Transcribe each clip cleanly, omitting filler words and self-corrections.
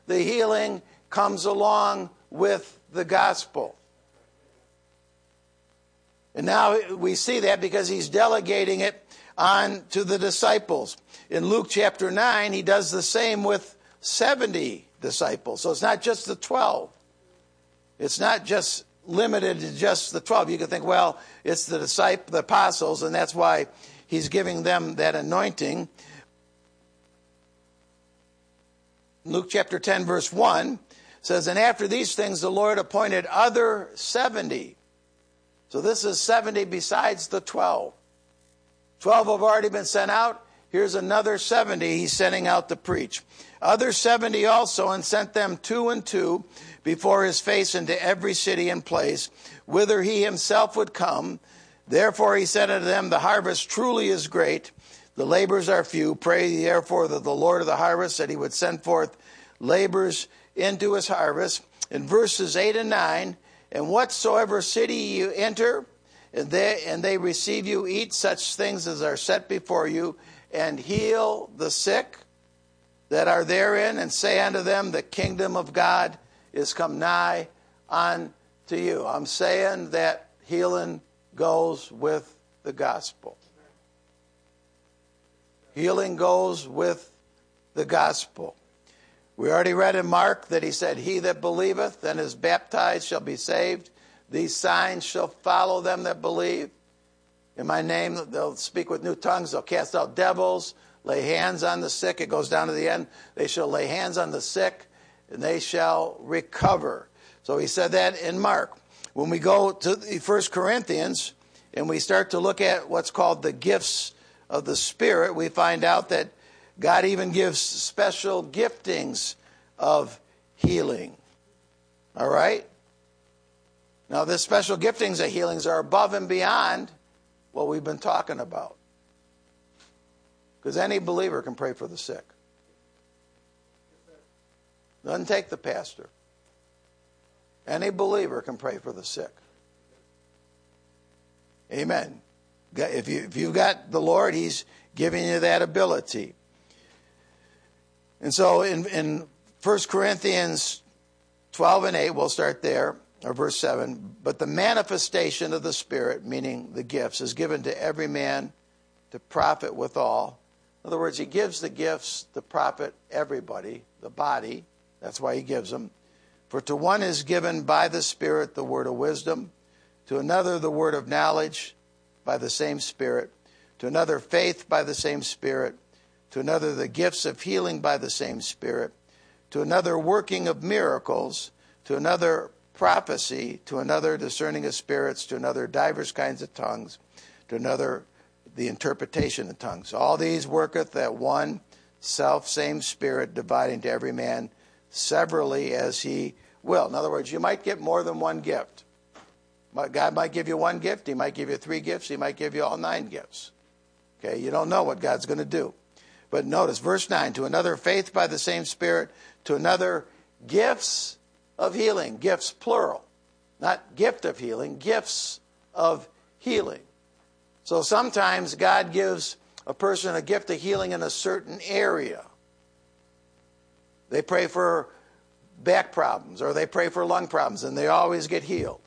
the healing comes along with the gospel. And now we see that because he's delegating it on to the disciples. In Luke chapter 9, he does the same with 70 disciples. So it's not just the 12. It's not just limited to just the 12. You can think, well, it's the apostles, and that's why he's giving them that anointing. Luke chapter 10, verse 1 says, and after these things the Lord appointed other 70. So this is 70 besides the 12. 12 have already been sent out. Here's another 70 he's sending out to preach. Other 70 also, and sent them 2 and 2 before his face into every city and place, whither he himself would come. Therefore he said unto them, the harvest truly is great, the labors are few. Pray therefore that the Lord of the harvest, that he would send forth labors into his harvest. In verses 8 and 9, and whatsoever city you enter, and they receive you, eat such things as are set before you, and heal the sick that are therein, and say unto them, the kingdom of God is come nigh unto you. I'm saying that healing goes with the gospel. Healing goes with the gospel. We already read in Mark that he said, he that believeth and is baptized shall be saved. These signs shall follow them that believe. In my name, they'll speak with new tongues. They'll cast out devils, lay hands on the sick. It goes down to the end. They shall lay hands on the sick, and they shall recover. So he said that in Mark. When we go to 1 Corinthians and we start to look at what's called the gifts of the Spirit, we find out that God even gives special giftings of healing. All right? Now, the special giftings of healings are above and beyond what we've been talking about. Because any believer can pray for the sick. Doesn't take the pastor. Any believer can pray for the sick. Amen. If you've got the Lord, he's giving you that ability. And so in 1 Corinthians 12 and 8, we'll start there, or verse 7. But the manifestation of the Spirit, meaning the gifts, is given to every man to profit withal. In other words, he gives the gifts to profit everybody, the body. That's why he gives them. For to one is given by the Spirit the word of wisdom, to another the word of knowledge by the same Spirit, to another faith by the same Spirit, to another the gifts of healing by the same Spirit, to another working of miracles, to another prophecy, to another discerning of spirits, to another divers kinds of tongues, to another the interpretation of tongues. All these worketh that one same Spirit, dividing to every man severally as he will. In other words, you might get more than one gift. God might give you one gift. He might give you 3 gifts. He might give you all 9 gifts. Okay, you don't know what God's going to do. But notice, verse 9, to another faith by the same Spirit, to another gifts of healing. Gifts, plural. Not gift of healing, gifts of healing. So sometimes God gives a person a gift of healing in a certain area. They pray for back problems, or they pray for lung problems, and they always get healed.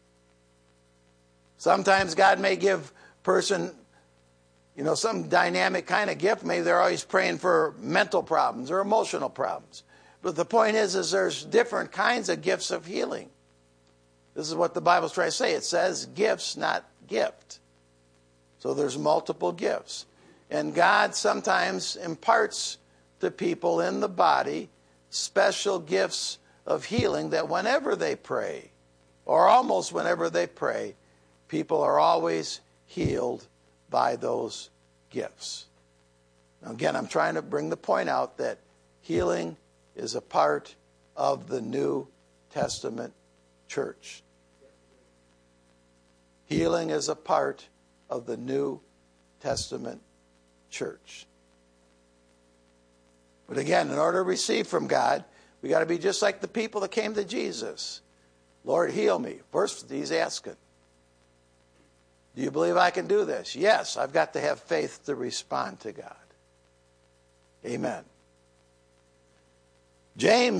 Sometimes God may give a person, some dynamic kind of gift. Maybe they're always praying for mental problems or emotional problems. But the point is there's different kinds of gifts of healing. This is what the Bible's trying to say. It says gifts, not gift. So there's multiple gifts. And God sometimes imparts to people in the body special gifts of healing that whenever they pray, or almost whenever they pray, people are always healed by those gifts. Now again, I'm trying to bring the point out that healing is a part of the New Testament church. Healing is a part of the New Testament church. But again, in order to receive from God, we got to be just like the people that came to Jesus. Lord, heal me. First, he's asking, do you believe I can do this? Yes, I've got to have faith to respond to God. Amen. James